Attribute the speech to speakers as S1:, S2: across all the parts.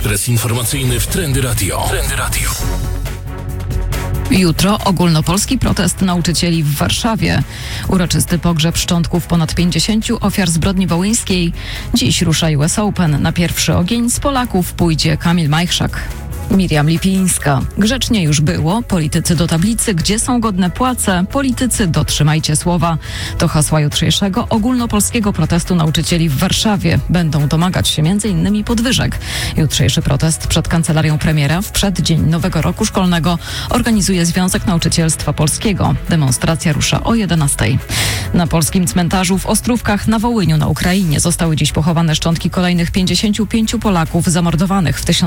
S1: Ekspres informacyjny w Trendy Radio.
S2: Jutro ogólnopolski protest nauczycieli w Warszawie. Uroczysty pogrzeb szczątków ponad 50 ofiar zbrodni wołyńskiej. Dziś rusza US Open. Na pierwszy ogień z Polaków pójdzie Kamil Majchrzak. Miriam Lipińska. Grzecznie już było. Politycy do tablicy, gdzie są godne płace. Politycy, dotrzymajcie słowa. To hasła jutrzejszego ogólnopolskiego protestu nauczycieli w Warszawie. Będą domagać się m.in. podwyżek. Jutrzejszy protest przed kancelarią premiera w przeddzień nowego roku szkolnego organizuje Związek Nauczycielstwa Polskiego. Demonstracja rusza o 11:00. Na polskim cmentarzu w Ostrówkach na Wołyniu na Ukrainie zostały dziś pochowane szczątki kolejnych 55 Polaków zamordowanych w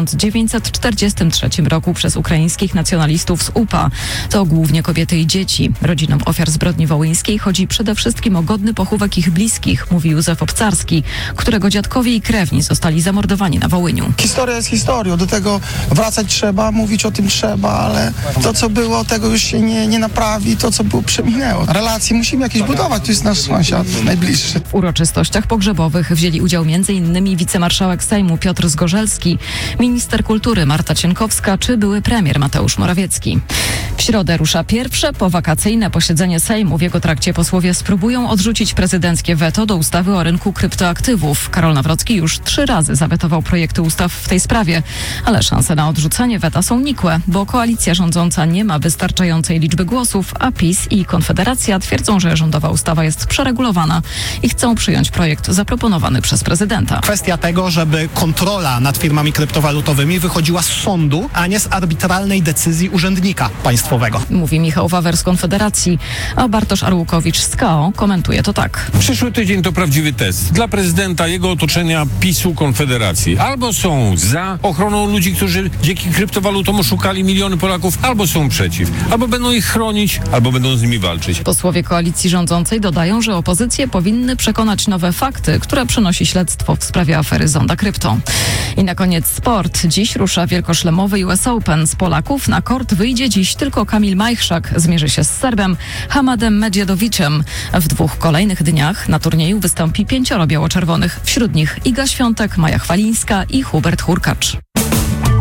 S2: 1943 roku przez ukraińskich nacjonalistów z UPA. To głównie kobiety i dzieci. Rodzinom ofiar zbrodni wołyńskiej chodzi przede wszystkim o godny pochówek ich bliskich, mówi Józef Obcarski, którego dziadkowie i krewni zostali zamordowani na Wołyniu.
S3: Historia jest historią, do tego wracać trzeba, mówić o tym trzeba, ale to, co było, tego już się nie naprawi, to, co było, przeminęło. Relacje musimy jakieś budować, to jest nasz sąsiad najbliższy.
S2: W uroczystościach pogrzebowych wzięli udział m.in. wicemarszałek Sejmu Piotr Zgorzelski, minister kultury Marta Cienkowska czy były premier Mateusz Morawiecki. W środę rusza pierwsze powakacyjne posiedzenie Sejmu. W jego trakcie posłowie spróbują odrzucić prezydenckie weto do ustawy o rynku kryptoaktywów. Karol Nawrocki już 3 razy zawetował projekty ustaw w tej sprawie, ale szanse na odrzucenie weta są nikłe, bo koalicja rządząca nie ma wystarczającej liczby głosów, a PiS i Konfederacja twierdzą, że rządowa ustawa jest przeregulowana i chcą przyjąć projekt zaproponowany przez prezydenta.
S4: Kwestia tego, żeby kontrola nad firmami kryptowalutowymi wychodziła z sądu, a nie z arbitralnej decyzji urzędnika państwowego.
S2: Mówi Michał Wawer z Konfederacji, a Bartosz Arłukowicz z KO komentuje to tak.
S5: Przyszły tydzień to prawdziwy test. Dla prezydenta, jego otoczenia, PiS-u, Konfederacji. Albo są za ochroną ludzi, którzy dzięki kryptowalutom oszukali miliony Polaków, albo są przeciw. Albo będą ich chronić, albo będą z nimi walczyć.
S2: Posłowie koalicji rządzącej dodają, że opozycje powinny przekonać nowe fakty, które przynosi śledztwo w sprawie afery Zonda Krypto. I na koniec sport. Dziś rusza wielkoszlemowy US Open. Z Polaków na kort wyjdzie dziś tylko Kamil Majchrzak. Zmierzy się z Serbem Hamadem Medjedoviczem. W 2 kolejnych dniach na turnieju wystąpi 5 biało-czerwonych. Wśród nich Iga Świątek, Maja Chwalińska i Hubert Hurkacz.